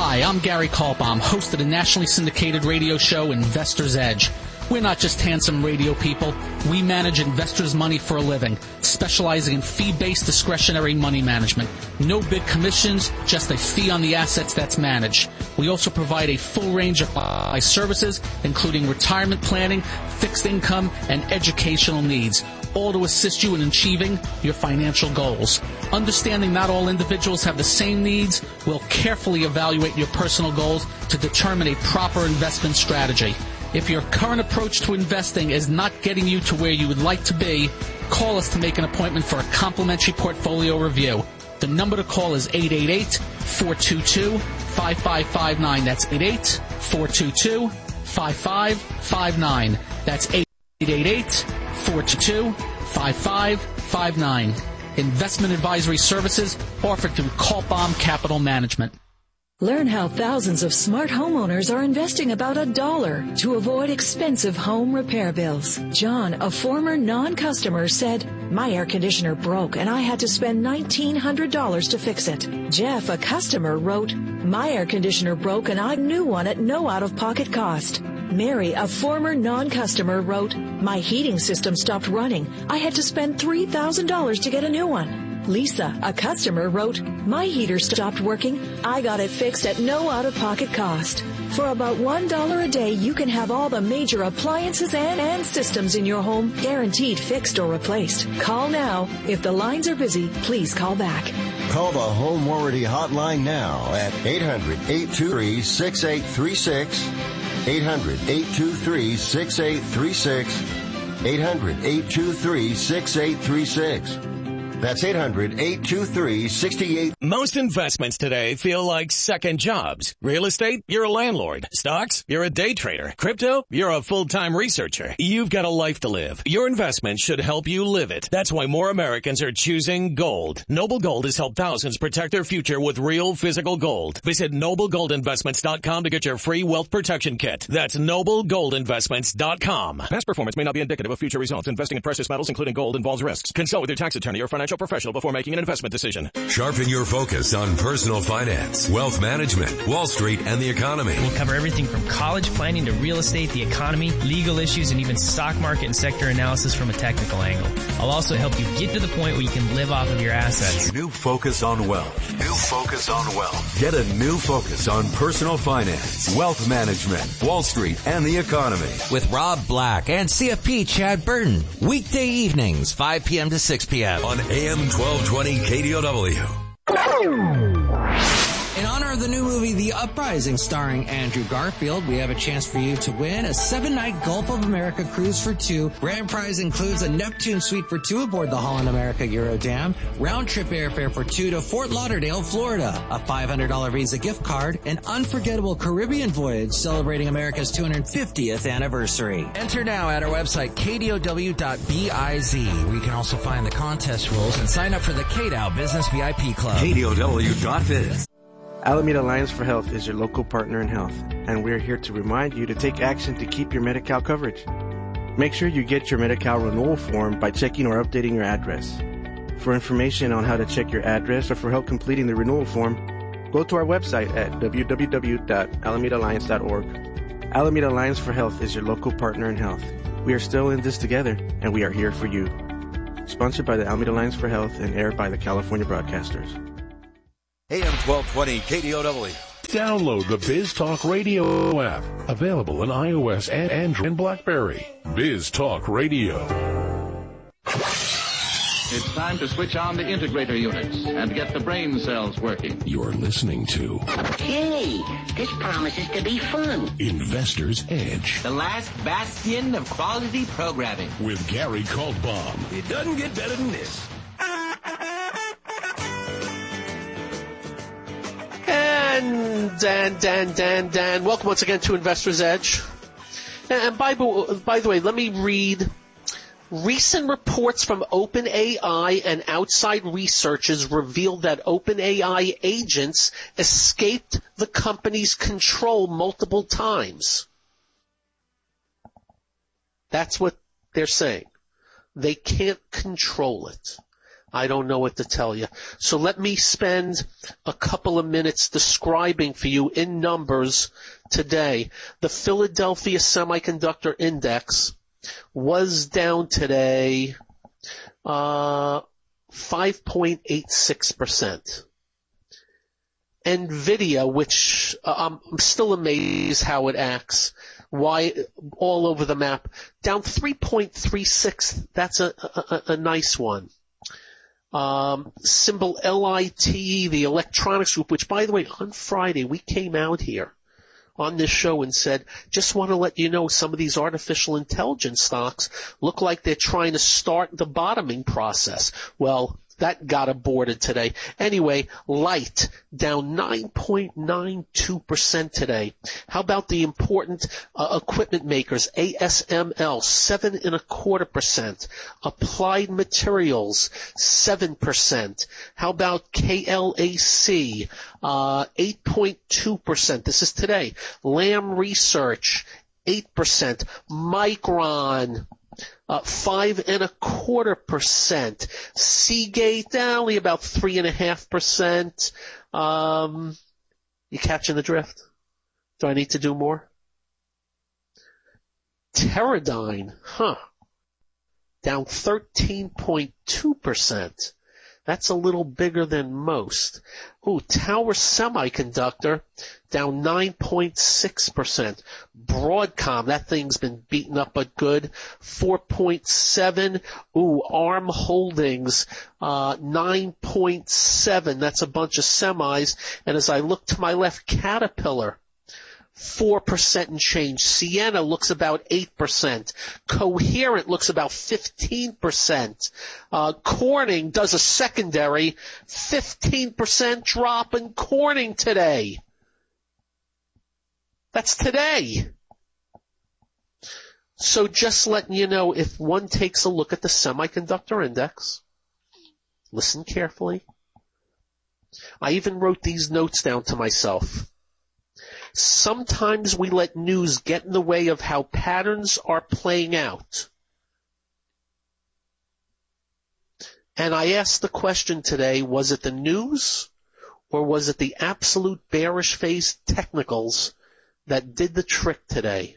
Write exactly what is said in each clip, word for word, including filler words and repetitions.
Hi, I'm Gary Kaltbaum, host of the nationally syndicated radio show Investor's Edge. We're not just handsome radio people. We manage investors' money for a living, specializing in fee-based discretionary money management. No big commissions, just a fee on the assets that's managed. We also provide a full range of services, including retirement planning, fixed income, and educational needs, all to assist you in achieving your financial goals. Understanding not all individuals have the same needs, we'll carefully evaluate your personal goals to determine a proper investment strategy. If your current approach to investing is not getting you to where you would like to be, call us to make an appointment for a complimentary portfolio review. The number to call is eight eight eight, four two two, five five five nine. That's eight eight eight, four two two, five five five nine. That's eight eight eight, four two two, five five five nine. Investment advisory services offered through Kaltbaum Capital Management. Learn how thousands of smart homeowners are investing about a dollar to avoid expensive home repair bills. John, a former non-customer, said, "My air conditioner broke and I had to spend nineteen hundred dollars to fix it." Jeff, a customer, wrote, "My air conditioner broke and I had a new one at no out-of-pocket cost." Mary, a former non-customer, wrote, "My heating system stopped running. I had to spend three thousand dollars to get a new one." Lisa, a customer, wrote, "My heater stopped working. I got it fixed at no out-of-pocket cost." For about one dollar a day, you can have all the major appliances and, and systems in your home guaranteed fixed or replaced. Call now. If the lines are busy, please call back. Call the Home Warranty Hotline now at eight hundred, eight two three, six eight three six, eight hundred, eight two three, six eight three six, eight hundred, eight two three, six eight three six. That's eight hundred, eight two three, six eight. Most investments today feel like second jobs. Real estate, you're a landlord. Stocks, you're a day trader. Crypto, you're a full-time researcher. You've got a life to live. Your investment should help you live it. That's why more Americans are choosing gold. Noble Gold has helped thousands protect their future with real physical gold. Visit noble gold investments dot com to get your free wealth protection kit. That's noble gold investments dot com. Past performance may not be indicative of future results. Investing in precious metals, including gold, involves risks. Consult with your tax attorney or financial professional before making an investment decision. Sharpen your focus on personal finance, wealth management, Wall Street, and the economy. We'll cover everything from college planning to real estate, the economy, legal issues, and even stock market and sector analysis from a technical angle. I'll also help you get to the point where you can live off of your assets. New focus on wealth. New focus on wealth. Get a new focus on personal finance, wealth management, Wall Street, and the economy. With Rob Black and C F P Chad Burton. Weekday evenings, five p.m. to six p.m. on A M twelve twenty K D O W. In honor of the new movie The Uprising starring Andrew Garfield, we have a chance for you to win a seven-night Gulf of America cruise for two. Grand prize includes a Neptune suite for two aboard the Holland America Eurodam, round-trip airfare for two to Fort Lauderdale, Florida, a five hundred dollars Visa gift card, an unforgettable Caribbean voyage celebrating America's two hundred fiftieth anniversary. Enter now at our website, K D O W dot biz, where you can also find the contest rules and sign up for the K D O W Business V I P Club. K D O W dot biz. Alameda Alliance for Health is your local partner in health, and we're here to remind you to take action to keep your Medi-Cal coverage. Make sure you get your Medi-Cal renewal form by checking or updating your address. For information on how to check your address or for help completing the renewal form, go to our website at w w w dot alameda alliance dot org. Alameda Alliance for Health is your local partner in health. We are still in this together, and we are here for you. Sponsored by the Alameda Alliance for Health and aired by the California Broadcasters. A M twelve twenty K D O W. Download the Biz Talk Radio app. Available on iOS and Android and BlackBerry. Biz Talk Radio. It's time to switch on the integrator units and get the brain cells working. You're listening to... Hey, this promises to be fun. Investor's Edge. The last bastion of quality programming. With Gary Kaltbaum. It doesn't get better than this. And Dan, Dan, Dan, Dan. Welcome once again to Investor's Edge. And by, by the way, let me read recent reports from OpenAI and outside researchers revealed that OpenAI agents escaped the company's control multiple times. That's what they're saying. They can't control it. I don't know what to tell you. So let me spend a couple of minutes describing for you in numbers today. The Philadelphia Semiconductor Index was down today uh, five point eight six percent. NVIDIA, which uh, I'm still amazed how it acts, why all over the map, down three point three six. That's a, a, a nice one. Um, symbol L I T E, the electronics group, which, by the way, on Friday we came out here on this show and said, just want to let you know some of these artificial intelligence stocks look like they're trying to start the bottoming process. Well, that got aborted today. Anyway, Light down nine point nine two percent today. How about the important uh, equipment makers? A S M L, seven and a quarter percent. Applied Materials, seven percent. How about K L A C, uh, eight point two percent. This is today. Lam Research, eight percent. Micron, Uh, five and a quarter percent. Seagate, uh, only about three and a half percent. Um, you catching the drift? Do I need to do more? Teradyne, huh? Down thirteen point two percent. That's a little bigger than most. Ooh, Tower Semiconductor down nine point six percent. Broadcom, that thing's been beaten up but good, four point seven. Ooh, ARM Holdings, uh, nine point seven. That's a bunch of semis. And as I look to my left, Caterpillar, four percent and change. Ciena looks about eight percent. Coherent looks about fifteen percent. Uh, Corning does a secondary, fifteen percent drop in Corning today. That's today. So just letting you know, if one takes a look at the semiconductor index, listen carefully. I even wrote these notes down to myself. Sometimes we let news get in the way of how patterns are playing out. And I asked the question today, was it the news or was it the absolute bearish phase technicals that did the trick today?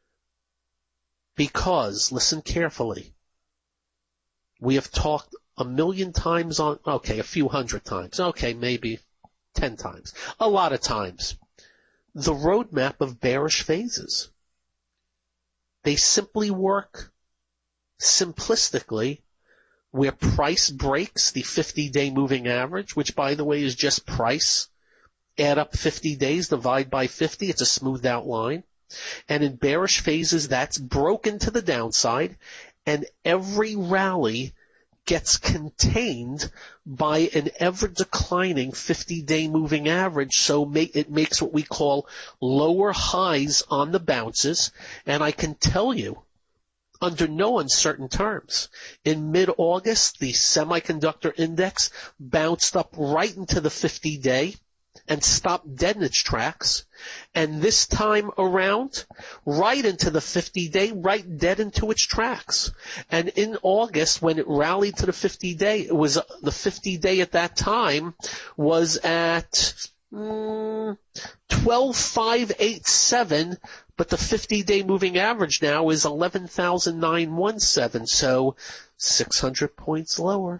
Because, listen carefully, we have talked a million times on, okay, a few hundred times, okay, maybe ten times, a lot of times, the roadmap of bearish phases. They simply work simplistically where price breaks the fifty-day moving average, which, by the way, is just price. Add up fifty days, divide by fifty, it's a smoothed out line. And in bearish phases, that's broken to the downside, and every rally gets contained by an ever-declining fifty-day moving average, so make, it makes what we call lower highs on the bounces. And I can tell you, under no uncertain terms, in mid-August, the semiconductor index bounced up right into the fifty-day and stopped dead in its tracks. And this time around, right into the fifty-day, right dead into its tracks. And in August, when it rallied to the fifty-day, it was the fifty-day at that time was at mm, twelve five eighty-seven, but the fifty-day moving average now is eleven thousand nine hundred seventeen, so six hundred points lower.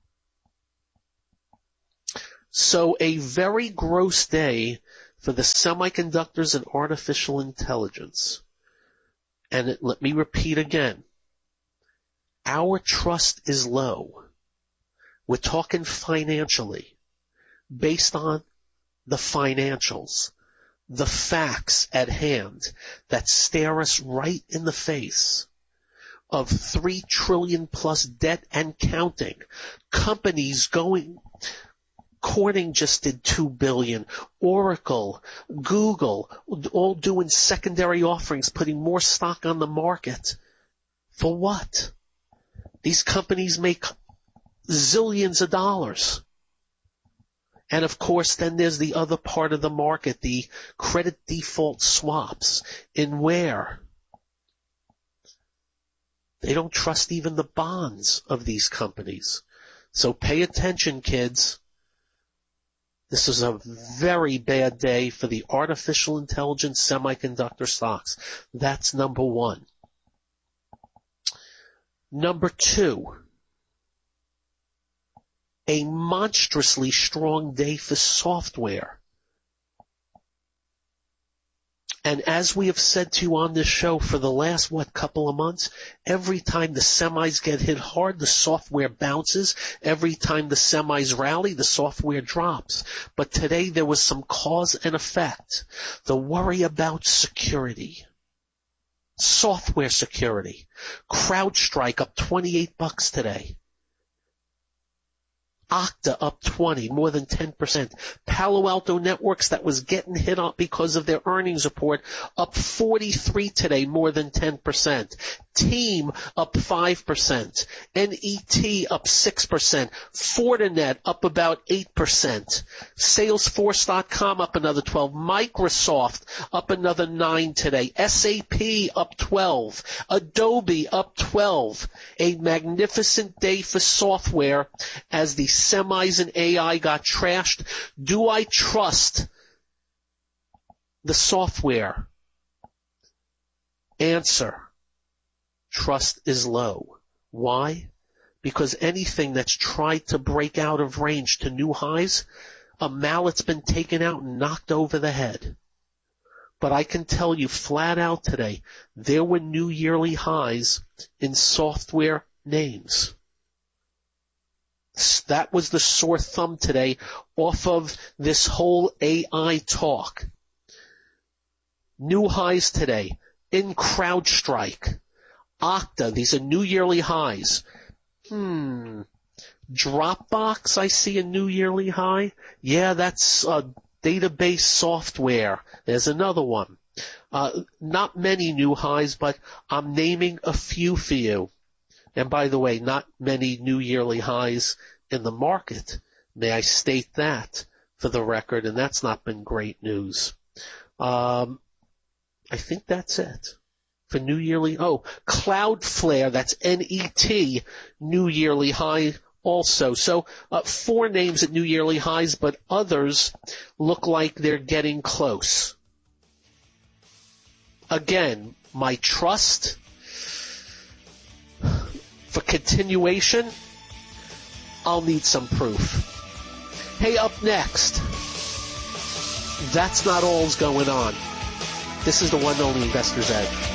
So a very gross day for the semiconductors and artificial intelligence. And it, let me repeat again. Our trust is low. We're talking financially, based on the financials, the facts at hand that stare us right in the face of three trillion plus debt and counting. Companies going... Corning just did two billion dollars. Oracle, Google, all doing secondary offerings, putting more stock on the market. For what? These companies make zillions of dollars. And of course, then there's the other part of the market, the credit default swaps, in where they don't trust even the bonds of these companies. So pay attention, kids. This is a very bad day for the artificial intelligence semiconductor stocks. That's number one. Number two, a monstrously strong day for software. And as we have said to you on this show for the last, what, couple of months, every time the semis get hit hard, the software bounces. Every time the semis rally, the software drops. But today there was some cause and effect. The worry about security. Software security. CrowdStrike up twenty-eight bucks today. Okta up twenty, more than ten percent. Palo Alto Networks, that was getting hit up because of their earnings report, up forty-three today, more than ten percent. Team up five percent. N E T up six percent. Fortinet up about eight percent. Salesforce dot com up another twelve. Microsoft up another nine today. S A P up twelve. Adobe up twelve. A magnificent day for software as the semis and A I got trashed. Do I trust the software? Answer: trust is low. Why? Because anything that's tried to break out of range to new highs, a mallet's been taken out and knocked over the head. But I can tell you flat out today, there were new yearly highs in software names. That was the sore thumb today off of this whole A I talk. New highs today in CrowdStrike, Okta, these are new yearly highs. Hmm. Dropbox, I see a new yearly high. Yeah, that's uh, database software. There's another one. Uh, not many new highs, but I'm naming a few for you. And by the way, not many new yearly highs in the market. May I state that for the record, and that's not been great news. Um, I think that's it for new yearly. Oh, Cloudflare, that's N E T, new yearly high also. So uh, four names at new yearly highs, but others look like they're getting close. Again, my trust for continuation, I'll need some proof. Hey, up next, that's not all's going on. This is the one and only Investor's Edge.